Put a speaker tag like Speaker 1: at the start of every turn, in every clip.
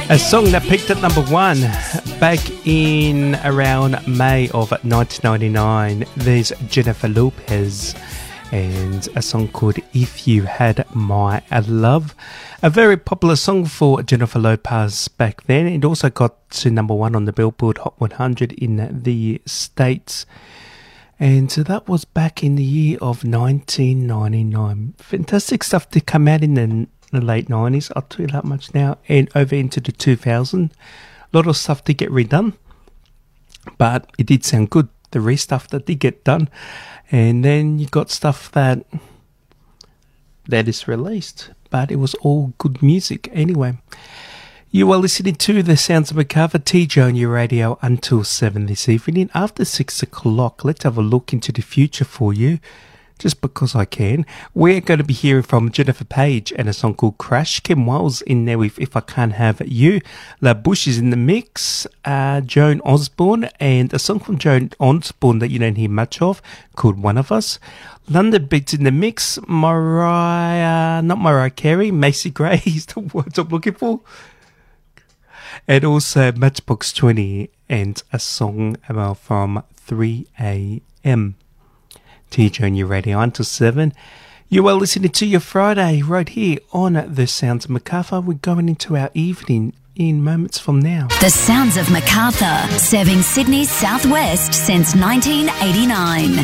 Speaker 1: A song that peaked at number one back in around May of 1999. There's Jennifer Lopez and a song called If You Had My Love. A very popular song for Jennifer Lopez back then. It also got to number one on the Billboard Hot 100 in the States. And so that was back in the year of 1999. Fantastic stuff to come out in the late 90s, I'll tell you that much now, and over into the 2000s. A lot of stuff to get redone, but it did sound good, the re-stuff that did get done. And then you got stuff that is released, but it was all good music anyway. You are listening to The Sounds of Macarthur, TJ on your radio until 7 this evening. After 6 o'clock, let's have a look into the future for you. Just because I can. We're going to be hearing from Jennifer Page and a song called Crash. Kim Wilde in there with If I Can't Have You. La Bouche is in the mix. Joan Osborne and a song from Joan Osborne that you don't hear much of called One of Us. London Beats in the mix. Not Mariah Carey, Macy Gray is the words I'm looking for. And also Matchbox 20 and a song from 3am. TJ on your radio until 7. You are listening to your Friday right here on The Sounds of Macarthur. We're going into our evening in moments from now.
Speaker 2: The Sounds of Macarthur, serving Sydney's southwest since 1989.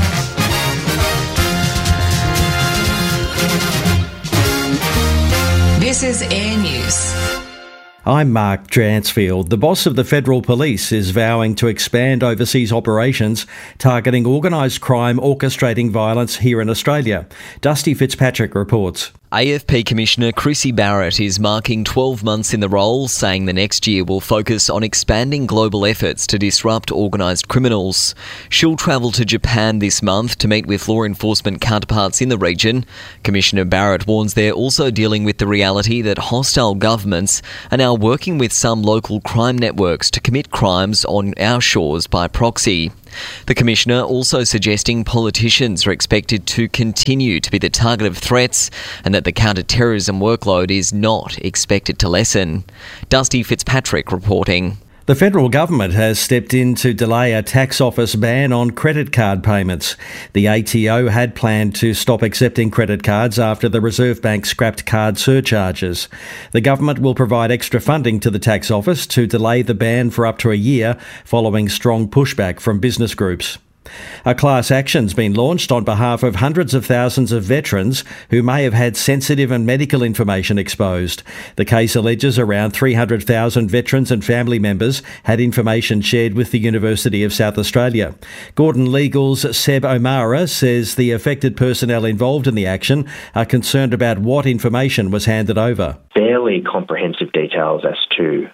Speaker 3: This is Air News.
Speaker 4: I'm Mark Dransfield. The boss of the Federal Police is vowing to expand overseas operations targeting organised crime orchestrating violence here in Australia. Dusty Fitzpatrick reports.
Speaker 5: AFP Commissioner Chrissy Barrett is marking 12 months in the role, saying the next year will focus on expanding global efforts to disrupt organised criminals. She'll travel to Japan this month to meet with law enforcement counterparts in the region. Commissioner Barrett warns they're also dealing with the reality that hostile governments are now working with some local crime networks to commit crimes on our shores by proxy. The Commissioner also suggesting politicians are expected to continue to be the target of threats and that the counter-terrorism workload is not expected to lessen. Dusty Fitzpatrick reporting.
Speaker 4: The federal government has stepped in to delay a tax office ban on credit card payments. The ATO had planned to stop accepting credit cards after the Reserve Bank scrapped card surcharges. The government will provide extra funding to the tax office to delay the ban for up to a year, following strong pushback from business groups. A class action's been launched on behalf of hundreds of thousands of veterans who may have had sensitive and medical information exposed. The case alleges around 300,000 veterans and family members had information shared with the University of South Australia. Gordon Legal's Seb O'Mara says the affected personnel involved in the action are concerned about what information was handed over.
Speaker 6: Fairly comprehensive details as to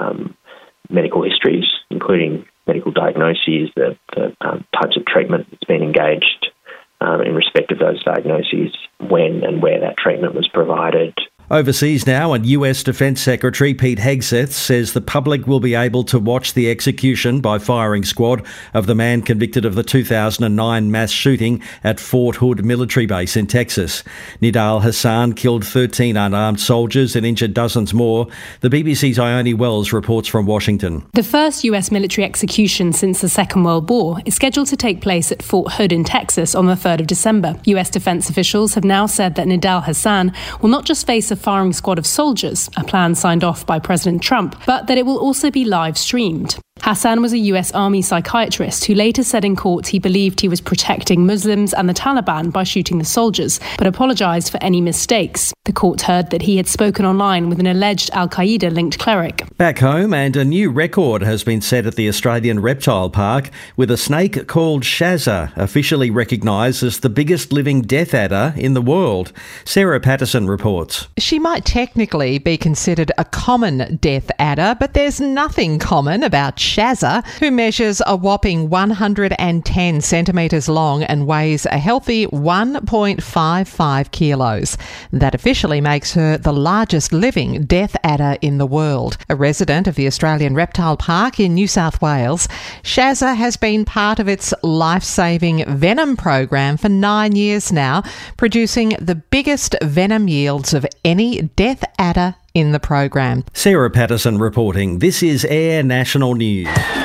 Speaker 6: medical histories, including medical diagnoses, the types of treatment that's been engaged in respect of those diagnoses, when and where that treatment was provided.
Speaker 4: Overseas now, and US Defence Secretary Pete Hegseth says the public will be able to watch the execution by firing squad of the man convicted of the 2009 mass shooting at Fort Hood military base in Texas. Nidal Hassan killed 13 unarmed soldiers and injured dozens more. The BBC's Ione Wells reports from Washington.
Speaker 7: The first US military execution since the Second World War is scheduled to take place at Fort Hood in Texas on the 3rd of December. US defence officials have now said that Nidal Hassan will not just face a firing squad of soldiers, a plan signed off by President Trump, but that it will also be live streamed. Hassan was a US Army psychiatrist who later said in court he believed he was protecting Muslims and the Taliban by shooting the soldiers, but apologised for any mistakes. The court heard that he had spoken online with an alleged Al-Qaeda-linked cleric.
Speaker 4: Back home, and a new record has been set at the Australian Reptile Park, with a snake called Shazza officially recognised as the biggest living death adder in the world. Sarah Patterson reports.
Speaker 8: She might technically be considered a common death adder, but there's nothing common about Shazza, who measures a whopping 110 centimetres long and weighs a healthy 1.55 kilos. That officially makes her the largest living death adder in the world. A resident of the Australian Reptile Park in New South Wales, Shazza has been part of its life-saving venom program for 9 years now, producing the biggest venom yields of any death adder in the program.
Speaker 4: Sarah Patterson reporting. This is Air National News.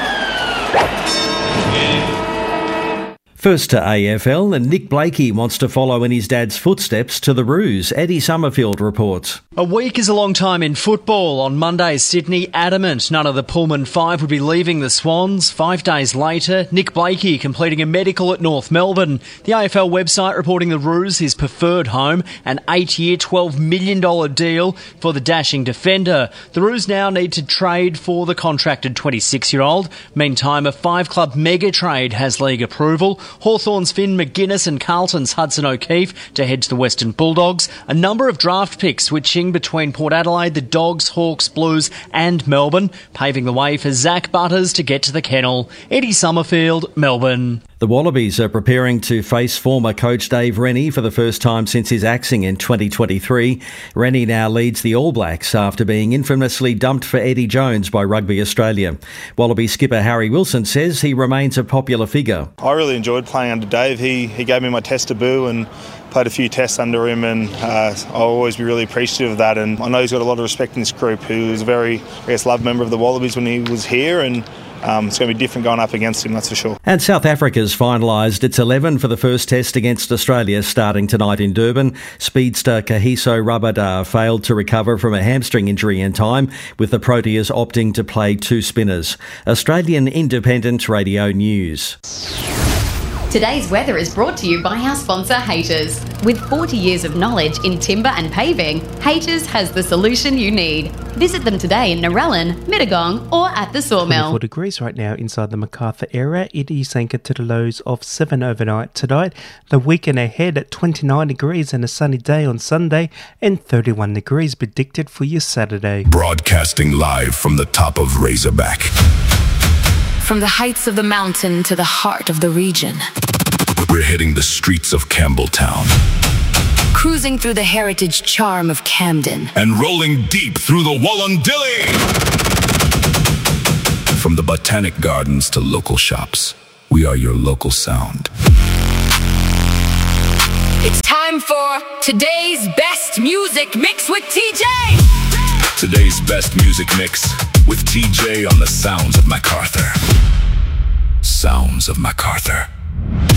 Speaker 4: First to AFL, and Nick Blakey wants to follow in his dad's footsteps to the Roos. Eddie Summerfield reports.
Speaker 9: A week is a long time in football. On Monday, Sydney adamant none of the Pullman Five would be leaving the Swans. 5 days later, Nick Blakey completing a medical at North Melbourne. The AFL website reporting the Roos his preferred home, an 8-year, $12 million deal for the dashing defender. The Roos now need to trade for the contracted 26-year-old. Meantime, a 5-club mega trade has league approval. Hawthorn's Finn McGuinness and Carlton's Hudson O'Keefe to head to the Western Bulldogs. A number of draft picks switching between Port Adelaide, the Dogs, Hawks, Blues and Melbourne, paving the way for Zach Butters to get to the kennel. Eddie Summerfield, Melbourne.
Speaker 4: The Wallabies are preparing to face former coach Dave Rennie for the first time since his axing in 2023. Rennie now leads the All Blacks after being infamously dumped for Eddie Jones by Rugby Australia. Wallaby skipper Harry Wilson says he remains a popular figure.
Speaker 10: I really enjoyed playing under Dave. He gave me my test debut and played a few tests under him, and I'll always be really appreciative of that. And I know he's got a lot of respect in this group. He was a very, loved member of the Wallabies when he was here, and it's going to be different going up against him, that's for sure.
Speaker 4: And South Africa's finalised its 11 for the first test against Australia starting tonight in Durban. Speedster Kahiso Rabada failed to recover from a hamstring injury in time, with the Proteas opting to play 2 spinners. Australian Independent Radio News.
Speaker 11: Today's weather is brought to you by our sponsor, Haters. With 40 years of knowledge in timber and paving, Haters has the solution you need. Visit them today in Narellan, Mittagong or at the Sawmill.
Speaker 1: 24 degrees right now inside the Macarthur area. It is anchored to the lows of 7 overnight tonight. The weekend ahead at 29 degrees and a sunny day on Sunday, and 31 degrees predicted for your Saturday.
Speaker 12: Broadcasting live from the top of Razorback.
Speaker 13: From the heights of the mountain to the heart of the region.
Speaker 12: We're hitting the streets of Campbelltown.
Speaker 13: Cruising through the heritage charm of Camden.
Speaker 12: And rolling deep through the Wollondilly. From the botanic gardens to local shops, we are your local sound.
Speaker 13: It's time for today's best music mix with TJ.
Speaker 12: Today's best music mix with TJ on the sounds of MacArthur. Sounds of MacArthur.